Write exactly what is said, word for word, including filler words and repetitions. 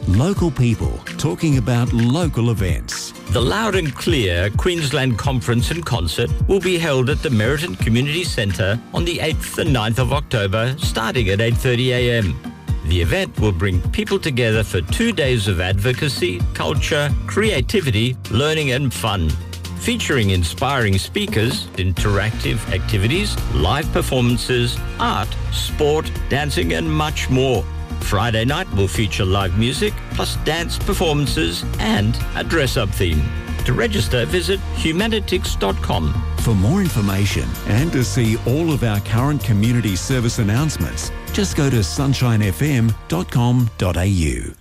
Local people talking about local events. The Loud and Clear Queensland Conference and Concert will be held at the Meriton Community Centre on the eighth and ninth of October, starting at eight thirty a m. The event will bring people together for two days of advocacy, culture, creativity, learning and fun. Featuring inspiring speakers, interactive activities, live performances, art, sport, dancing and much more. Friday night will feature live music, plus dance performances and a dress-up theme. To register, visit humanitix dot com. For more information and to see all of our current community service announcements, just go to sunshine f m dot com dot a u.